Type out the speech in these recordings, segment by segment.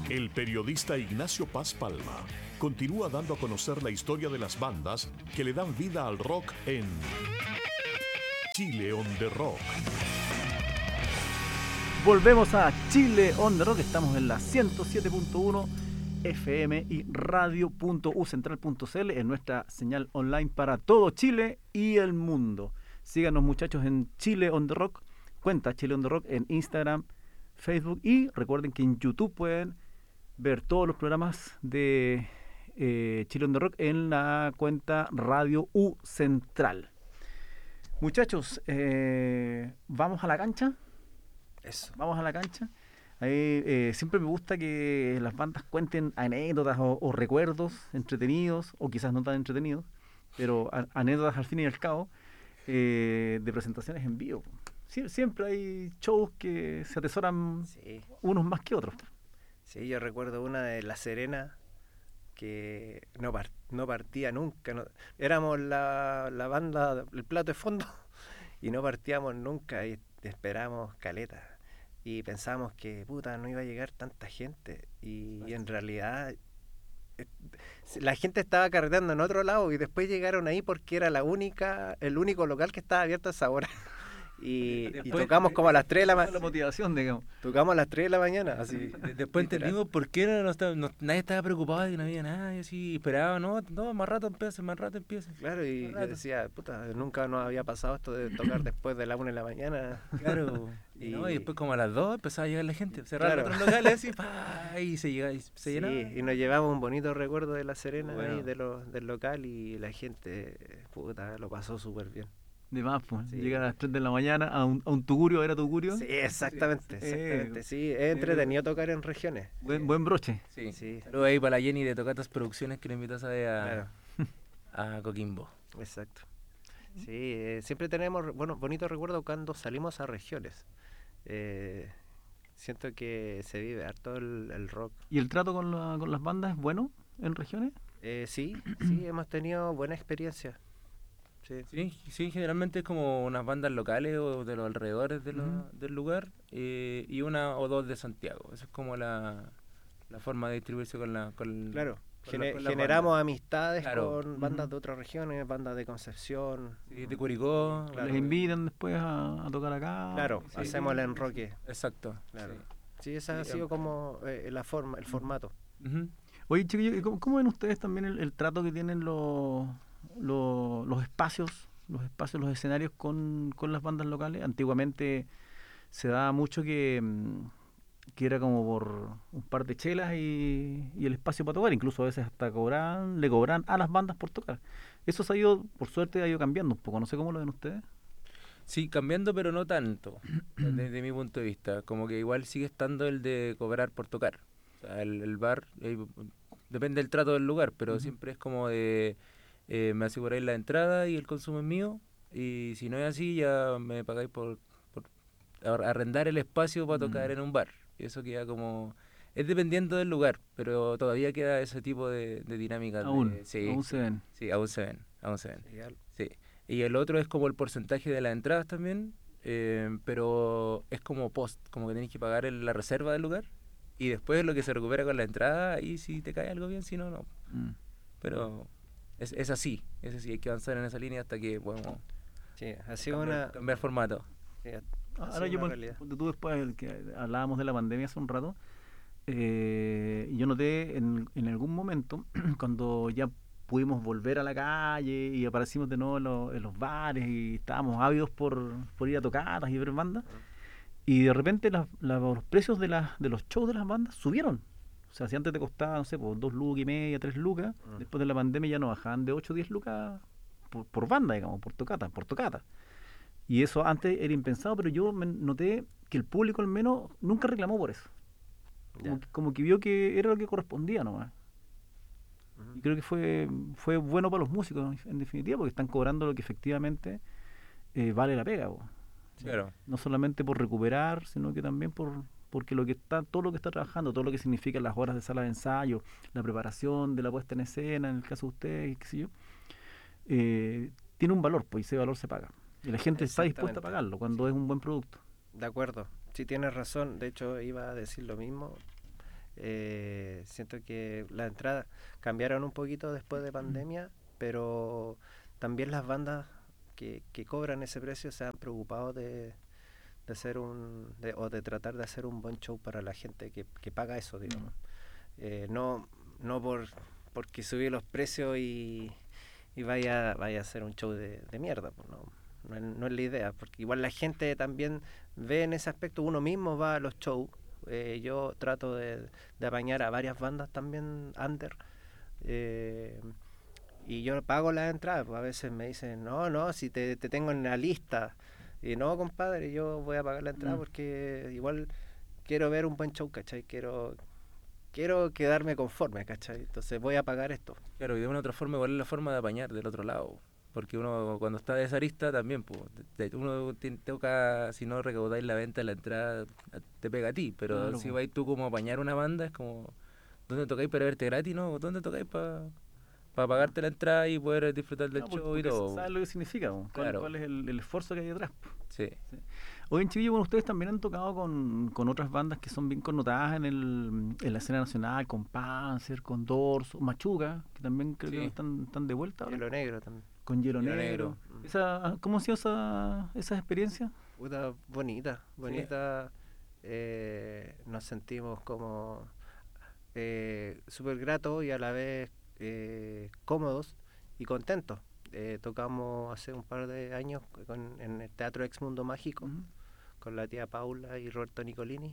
El periodista Ignacio Paz Palma continúa dando a conocer la historia de las bandas que le dan vida al rock en Chile on the Rock. Volvemos a Chile on the Rock, estamos en la 107.1 FM y radio.ucentral.cl en nuestra señal online para todo Chile y el mundo. Síganos, muchachos, en Chile on the Rock, cuenta Chile on the Rock en Instagram, Facebook, y recuerden que en YouTube pueden ver todos los programas de Chile on the Rock en la cuenta Radio U Central. Muchachos, vamos a la cancha. Eso. Vamos a la cancha. Ahí, siempre me gusta que las bandas cuenten anécdotas o recuerdos entretenidos, o quizás no tan entretenidos, pero anécdotas al fin y al cabo, de presentaciones en vivo. Siempre hay shows que se atesoran, sí, unos más que otros. Sí, yo recuerdo una de La Serena que no partía nunca. Éramos la banda, el plato de fondo, y no partíamos nunca, y esperamos caleta. Y pensábamos que no iba a llegar tanta gente. Y en realidad la gente estaba carreteando en otro lado, y después llegaron ahí porque era el único local que estaba abierto a esa hora. Y tocamos como a las 3 de la mañana. La motivación, digamos. Tocamos a las 3 de la mañana, así. Después entendimos por qué nadie estaba preocupado de que no había nadie, así, esperaba, no, más rato empieza. Claro, y yo decía, nunca nos había pasado esto de tocar después de la 1 de la mañana. Claro. y después como a las 2 empezaba a llegar la gente, cerrar otros locales, así, y se llenaba. Y nos llevamos un bonito recuerdo de La Serena, ahí, del local, y la gente, lo pasó súper bien. De más, pues, sí. Llegar a las 3 de la mañana a un tugurio, ¿era tugurio? Sí, exactamente. Sí, es entretenido tocar en regiones. Buen broche. Sí. Saludos ahí para la Jenny de Tocatas Producciones, que le invitas a Coquimbo. Exacto. Sí, siempre tenemos bonitos recuerdos cuando salimos a regiones. Siento que se vive harto el rock. ¿Y el trato con las bandas es bueno en regiones? Sí, hemos tenido buena experiencia. Sí, generalmente es como unas bandas locales o de los alrededores del lugar, y una o dos de Santiago. Esa es como la forma de distribuirse Claro, generamos amistades con bandas de otras regiones, bandas de Concepción. Sí, de Curicó. Claro. Les invitan después a tocar acá. Claro, hacemos el enroque. Exacto. Claro. Sí, esa ha sido como el formato. Oye, chiquillos, ¿cómo ven ustedes también el trato que tienen los espacios, los escenarios con las bandas locales? Antiguamente se daba mucho que era como por un par de chelas y el espacio para tocar, incluso a veces hasta le cobraban a las bandas por tocar. Eso por suerte ha ido cambiando un poco, no sé cómo lo ven ustedes. Sí, cambiando, pero no tanto, desde mi punto de vista. Como que igual sigue estando el de cobrar por tocar. O sea, el bar, depende del trato del lugar, pero siempre es como de... me aseguráis la entrada y el consumo es mío, y si no es así ya me pagáis por arrendar el espacio para tocar en un bar. Y eso queda como... Es dependiendo del lugar, pero todavía queda ese tipo de dinámica. Aún se ven. Sí, aún se ven. Sí. Y el otro es como el porcentaje de las entradas también, pero es como como que tenéis que pagar la reserva del lugar, y después lo que se recupera con la entrada, y si te cae algo bien, si no, no. Pero... Es así, hay que avanzar en esa línea hasta que podamos cambiar formato. Sí, ahora tú después que hablábamos de la pandemia hace un rato, yo noté en algún momento cuando ya pudimos volver a la calle y aparecimos de nuevo en los bares y estábamos ávidos por ir a tocatas y ver bandas, y de repente los precios de los shows de las bandas subieron. O sea, si antes te costaba, no sé, por 2 lucas y media, 3 lucas, después de la pandemia ya no bajaban de 8 o 10 lucas por banda, digamos, por tocata. Y eso antes era impensado, pero yo noté que el público al menos nunca reclamó por eso. Como que vio que era lo que correspondía nomás. Y creo que fue bueno para los músicos, en definitiva, porque están cobrando lo que efectivamente vale la pega. Claro. No solamente por recuperar, sino que también porque todo lo que está trabajando, todo lo que significa las horas de sala de ensayo, la preparación de la puesta en escena, en el caso de ustedes, qué sé yo, tiene un valor, pues, y ese valor se paga. Y la gente está dispuesta a pagarlo cuando es un buen producto. De acuerdo, sí, tienes razón. De hecho, iba a decir lo mismo. Siento que las entradas cambiaron un poquito después de pandemia, pero también las bandas que cobran ese precio se han preocupado de hacer o de tratar de hacer un buen show para la gente que paga eso, digamos. No porque subí los precios y vaya a hacer un show de mierda, pues no es la idea, porque igual la gente también ve en ese aspecto, uno mismo va a los shows. Yo trato de apañar a varias bandas también under, y yo pago las entradas, pues a veces me dicen, no, si te tengo en la lista, y no, compadre, yo voy a pagar la entrada porque igual quiero ver un buen show, ¿cachai? Quiero quedarme conforme, ¿cachai? Entonces voy a pagar esto. Claro, y de una u otra forma igual es la forma de apañar del otro lado. Porque uno cuando está de esa arista también, pues, uno toca, si no recaudáis la venta de la entrada, te pega a ti. Pero claro, si vais tú como a apañar una banda, es como, ¿dónde tocáis para verte gratis, no? ¿Dónde tocáis para pagarte la entrada y poder disfrutar del show y todo? ¿Sabes lo que significa? Claro. ¿Cuál es el esfuerzo que hay detrás? Sí. Hoy en Chile, bueno, ustedes también han tocado con otras bandas que son bien connotadas en la escena nacional, con Panzer, con Dorso, Machuca, que también creo que están de vuelta ahora. Hielo Negro también. Con Hielo Negro. ¿Cómo ha sido esa experiencia? Puta, bonita. Nos sentimos como súper gratos y a la vez cómodos y contentos. Tocamos hace un par de años en el Teatro Ex Mundo Mágico, con la tía Paula y Roberto Nicolini.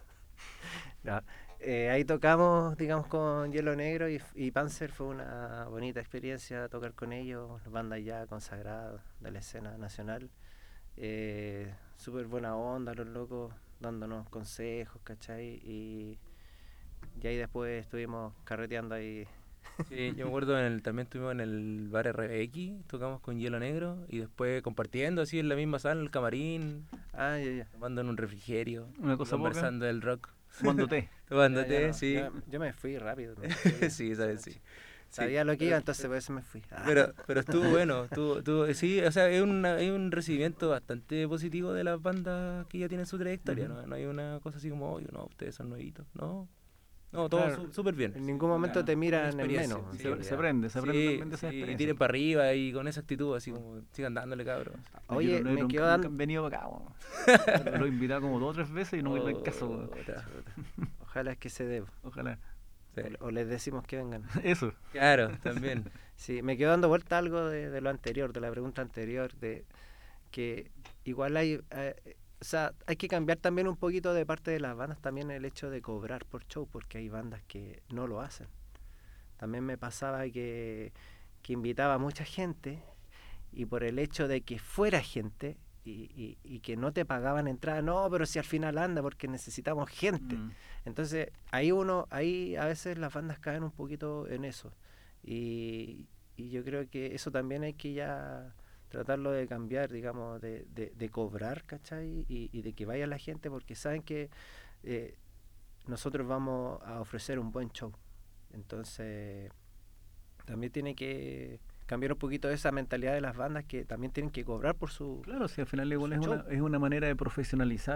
Ahí tocamos, digamos, con Hielo Negro y Panzer. Fue una bonita experiencia tocar con ellos, bandas ya consagradas de la escena nacional. Súper buena onda, los locos dándonos consejos, ¿cachai? Y ahí después estuvimos carreteando ahí. Sí, yo me acuerdo también estuvimos en el bar RX, tocamos con Hielo Negro y después compartiendo así en la misma sala, en el camarín, tomando en un refrigerio, una cosa conversando del rock. Tomando té. Tomando té, sí. Yo me fui rápido. Sí, sabes, sí. Sabía lo que iba, entonces por eso me fui. Pero estuvo bueno, sí, o sea, hay un recibimiento bastante positivo de las bandas que ya tienen su trayectoria, no hay una cosa así como, no, ustedes son nuevitos, no, todo Claro, súper bien. En ningún momento te miran en experiencia, menos. sí, Se aprende también de esa y experiencia. tiren para arriba y con esa actitud así como sigan dándole, cabros. Oye, me quedo nunca dando... han venido para acá, lo he invitado como 2 o 3 veces y no me dan caso. Ojalá es que se dé. Ojalá. Sí. O les decimos que vengan. Eso. Claro, también. Sí, me quedo dando vuelta algo de lo anterior, de la pregunta anterior, de que igual hay... o sea, hay que cambiar también un poquito de parte de las bandas también el hecho de cobrar por show, porque hay bandas que no lo hacen. También me pasaba que invitaba a mucha gente y por el hecho de que fuera gente y que no te pagaban entrada, no, pero si al final anda porque necesitamos gente. Entonces ahí a veces las bandas caen un poquito en eso y yo creo que eso también hay que ya tratarlo de cambiar, digamos, de cobrar, ¿cachai? Y de que vaya la gente porque saben que nosotros vamos a ofrecer un buen show. Entonces también tiene que cambiar un poquito esa mentalidad de las bandas que también tienen que cobrar por su... Claro, si al final igual es una manera de profesionalizar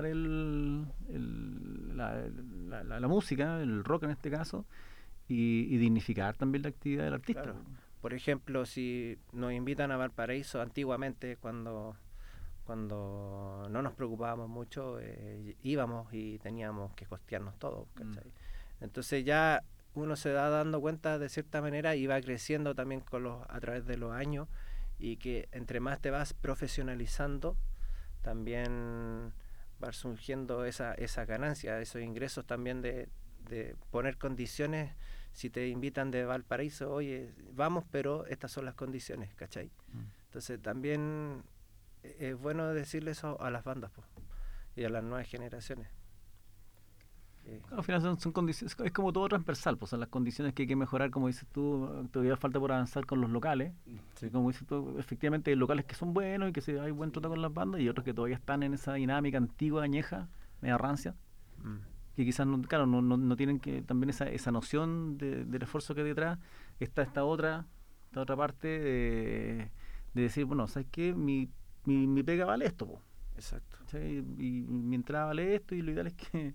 la música, el rock en este caso, y dignificar también la actividad del artista. Claro. Por ejemplo, si nos invitan a Valparaíso antiguamente, cuando no nos preocupábamos mucho, íbamos y teníamos que costearnos todo, ¿cachai? Entonces ya uno se va dando cuenta de cierta manera y va creciendo también a través de los años, y que entre más te vas profesionalizando, también va surgiendo esa ganancia, esos ingresos también de poner condiciones. Si te invitan de Valparaíso, oye, vamos, pero estas son las condiciones, ¿cachai? Entonces también es bueno decirle eso a las bandas y a las nuevas generaciones. Al final son condiciones, es como todo transversal, pues son las condiciones que hay que mejorar, como dices tú, todavía falta por avanzar con los locales. Sí. Como dices tú, efectivamente hay locales que son buenos y que hay buen trato con las bandas, y otros que todavía están en esa dinámica antigua, añeja, media rancia. Que quizás no tienen también esa noción del esfuerzo que hay detrás. Está esta otra parte de decir, bueno, ¿sabes qué? Mi pega vale esto, po. Exacto. ¿Sí? Y mi entrada vale esto, y lo ideal es que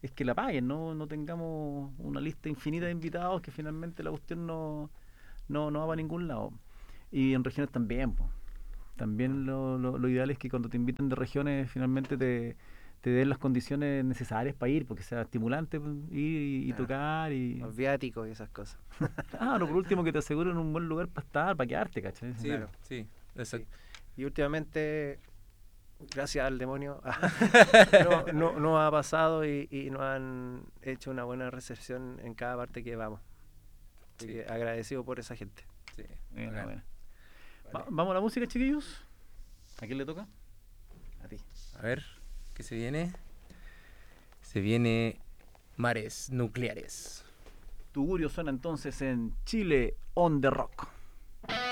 es que la paguen, no tengamos una lista infinita de invitados que finalmente la cuestión no va para ningún lado. Y en regiones también, po. También lo ideal es que cuando te inviten de regiones finalmente te den las condiciones necesarias para ir, porque sea estimulante ir y tocar y... Los viáticos y esas cosas. Claro, por último que te aseguren un buen lugar para estar, para quedarte, ¿cachai? Sí, Claro. sí, exacto. Y últimamente, gracias al demonio, no ha pasado y nos han hecho una buena recepción en cada parte que vamos. Así que agradecido por esa gente. Sí, Bueno, bacán. bueno. Vale. ¿Vamos a la música, chiquillos? ¿A quién le toca? A ti. A ver, ¿qué se viene? Se viene Mares Nucleares. Tugurio suena entonces en Chile on the Rock.